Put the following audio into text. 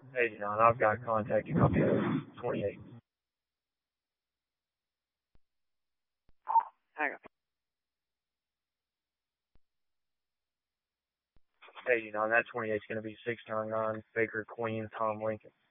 Hey, John, I've got contact. You copy 28. Hang on. Hey, John, that 28 is going to be 699 Baker Queen Tom Lincoln.